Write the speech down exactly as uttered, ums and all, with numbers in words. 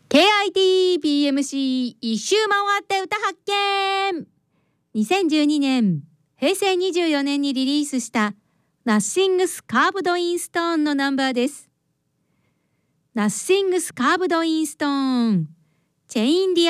ケーアイティービーエムシー 一周回って歌発見。にせんじゅうにねん、へいせいにじゅうよねんにリリースしたNothing's Carved in Stone のナンバーです。Nothing's Carved in Stone、チェインリア